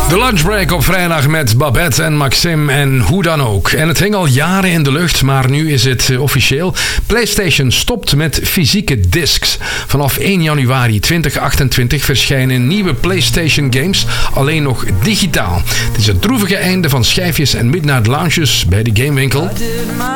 De lunchbreak op vrijdag met Babette en Maxim en hoe dan ook. En het hing al jaren in de lucht, maar nu is het officieel. PlayStation stopt met fysieke discs. Vanaf 1 januari 2028 verschijnen nieuwe PlayStation games alleen nog digitaal. Het is het droevige einde van schijfjes en midnight lounges bij de gamewinkel.